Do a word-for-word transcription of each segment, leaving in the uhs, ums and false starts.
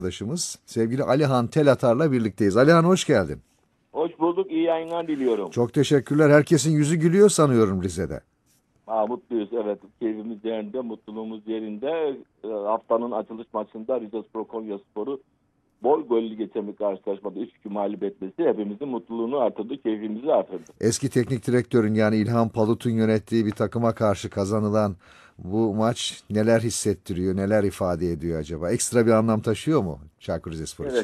Arkadaşımız sevgili Alihan Telatar'la birlikteyiz. Alihan hoş geldin. Hoş bulduk. İyi yayınlar diliyorum. Çok teşekkürler. Herkesin yüzü gülüyor sanıyorum Rize'de. Ha, mutluyuz. Evet. Keyfimiz yerinde, mutluluğumuz yerinde. E, haftanın açılış maçında Rizespor Konyaspor'u bol gollü geçen bir karşılaşmada üç iki mağlup etmesi hepimizin mutluluğunu artırdı, keyfimizi artırdı. Eski teknik direktörün yani İlhan Palut'un yönettiği bir takıma karşı kazanılan bu maç neler hissettiriyor, neler ifade ediyor acaba? Ekstra bir anlam taşıyor mu Çaykur Rizespor için? Evet.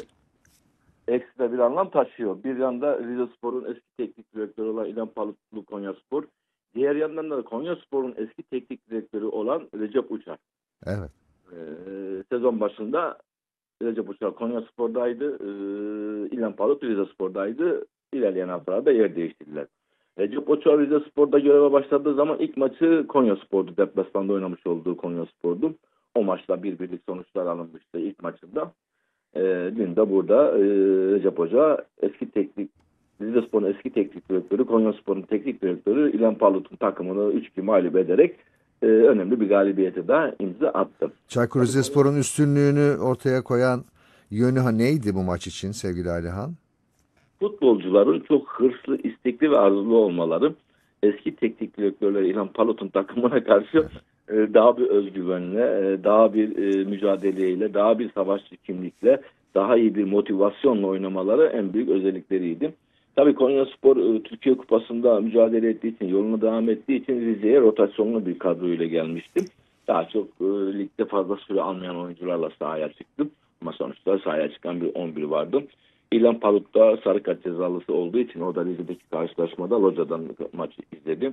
Ekstra bir anlam taşıyor. Bir yanda Rizespor'un eski teknik direktörü olan İlhan Palutlu Konyaspor. Diğer yandan da Konyaspor'un eski teknik direktörü olan Recep Uçar. Evet. Ee, sezon başında Recep Uçar Konyaspor'daydı. E, İlhan Palut Rizespor'daydı. İlerleyen haftalarda yer değiştirdiler. Recep Uçar Rizespor'da göreve başladığı zaman ilk maçı Konyaspor'du. Deplasmanda oynamış olduğu Konyaspor'du. O maçta bir birlik sonuçlar alınmıştı ilk maçında. E, dün de burada e, Recep Hoca eski teknik Rizespor'un eski teknik direktörü, Konyaspor'un teknik direktörü İlhan Palut'un takımını üç iki mağlup ederek e, önemli bir galibiyete daha imza attı. Çaykur Tabii Rizespor'un üstünlüğünü ortaya koyan yönü ha neydi bu maç için sevgili Alihan? futbolcuların çok hırslı, istekli ve arzulu olmaları eski teknik direktörler İlhan Palut'un takımına karşı e, daha bir özgüvenle, e, daha bir e, mücadeleyle, daha bir savaşçı kimlikle, daha iyi bir motivasyonla oynamaları en büyük özellikleriydi. Tabii Konyaspor e, Türkiye Kupası'nda mücadele ettiği için, yoluna devam ettiği için Rize'ye rotasyonlu bir kadroyla gelmişti. Daha çok e, ligde fazla süre almayan oyuncularla sahaya çıktı. Ama sonuçta sahaya çıkan bir on bir vardı. İlhan Palut da sarı kart cezalısı olduğu için o da Rize'deki karşılaşmada Loza'dan maçı izledim.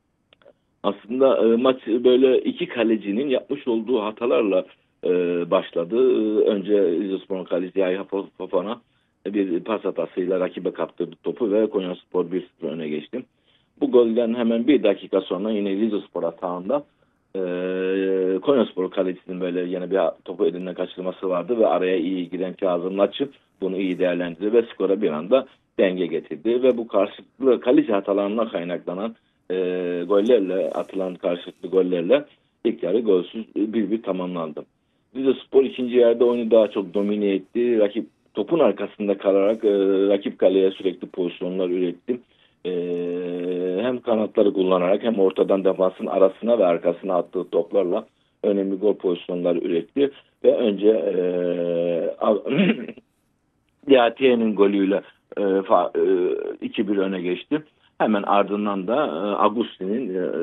Aslında e, maç böyle iki kalecinin yapmış olduğu hatalarla e, başladı. E, önce Rizespor'un kaleci Yahya Fofana bir pas hatasıyla rakibe kaptırdı topu ve Konyaspor bir sıfır öne geçti. Bu golden hemen bir dakika sonra yine Rizespor hatağında e, Konyaspor kalecisinin böyle yine bir topu elinden kaçırması vardı ve araya iyi giren Kazım Laçı bunu iyi değerlendirdi ve skora bir anda denge getirdi ve bu karşılıklı kaleci hatalarına kaynaklanan e, gollerle atılan karşılıklı gollerle ilk yarı golsüz bir bir tamamlandı. Rizespor ikinci yarıda oyunu daha çok domine etti. Rakip topun arkasında kalarak e, rakip kaleye sürekli pozisyonlar üretti. E, hem kanatları kullanarak hem ortadan defansın arasına ve arkasına attığı toplarla önemli gol pozisyonları üretti. Ve önce e, Diatiye'nin golüyle e, e, iki bir öne geçti. Hemen ardından da e, Agustin'in e,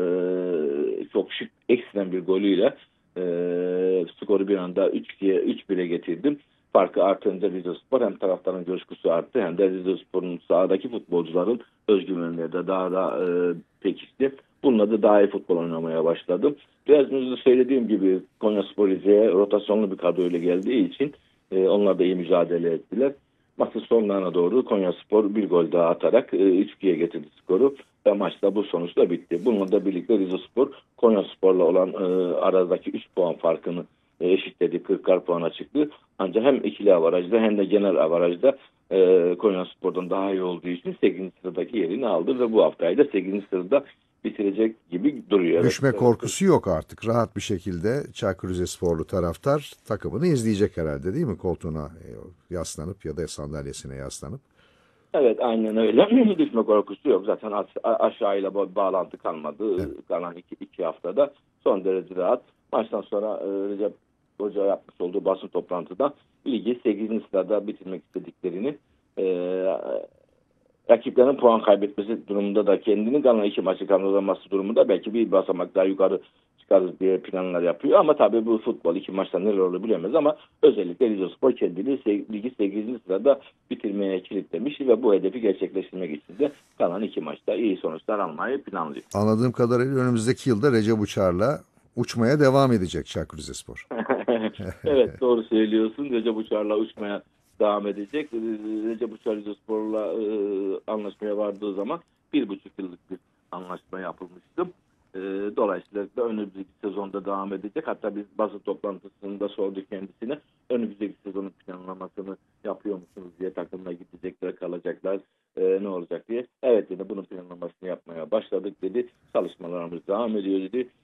çok şık ekstrem bir golüyle e, skoru bir anda üç ikiye üç bire getirdim. Farkı artınca Rizespor hem taraftarın coşkusu arttı hem de Rizespor'un sahadaki futbolcuların özgüvenleri de daha da e, pekişti. Bununla da daha iyi futbol oynamaya başladım. Biraz önce söylediğim gibi Konyaspor Rize'ye rotasyonlu bir kadroyla geldiği için e, onlar da iyi mücadele ettiler. Maçın sonlarına doğru Konyaspor bir gol daha atarak e, üç ikiye getirdi skoru ve maçta bu sonuçla bitti. Bununla da birlikte Rizespor Konyaspor'la olan e, aradaki üç puan farkını e, eşitledi. kırkar puana çıktı. Ancak hem ikili avarajda hem de genel avarajda e, Konyaspor'dan daha iyi olduğu için sekizinci sıradaki yerini aldı ve bu haftayı da sekizinci sırada bitirecek gibi duruyor. Düşme Evet. korkusu yok artık. Rahat bir şekilde Çaykur Rizesporlu taraftar takımını izleyecek herhalde değil mi? Koltuğuna e, yaslanıp ya da sandalyesine yaslanıp. Evet, aynen öyle. Düşme korkusu yok. Zaten aşağıyla bağlantı kalmadı. Evet. Kalan iki, iki haftada son derece rahat. Maçtan sonra e, Recep Hoca yapmış olduğu basın toplantıda ligi sekizinci sırada bitirmek istediklerini, e, rakiplerin puan kaybetmesi durumunda da kendini kalan iki maçı kazanması durumunda belki bir basamak daha yukarı çıkarız diye planlar yapıyor. Ama tabii bu futbol iki maçta neler olur bilemez ama özellikle Rizespor kendini ligi sekizinci sırada bitirmeye kilitlemiş ve bu hedefi gerçekleştirmek için de kalan iki maçta iyi sonuçlar almayı planlıyor. Anladığım kadarıyla önümüzdeki yılda Recep Uçar'la uçmaya devam edecek Çaykur Rizespor. Evet, doğru söylüyorsun. Recep Uçar'la uçmaya devam edecek. Recep Uçar Rizespor'la e, anlaşmaya vardığı zaman bir buçuk yıllık bir anlaşma yapılmıştı. E, dolayısıyla da önümüzdeki sezonda devam edecek. Hatta biz basın toplantısında sorduk kendisine. Önümüzdeki sezonun planlamasını yapıyor musunuz diye, takımla gidecekler, kalacaklar, e, ne olacak diye. Evet dedi, bunun planlamasını yapmaya başladık dedi. Çalışmalarımız devam ediyor dedi.